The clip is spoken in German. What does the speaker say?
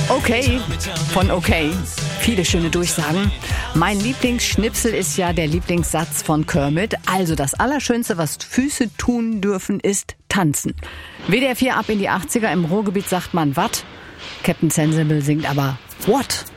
Okay, von okay. Viele schöne Durchsagen. Mein Lieblingsschnipsel ist ja der Lieblingssatz von Kermit. Also das Allerschönste, was Füße tun dürfen, ist tanzen. WDR 4 ab in die 80er. Im Ruhrgebiet sagt man wat. Captain Sensible singt aber what?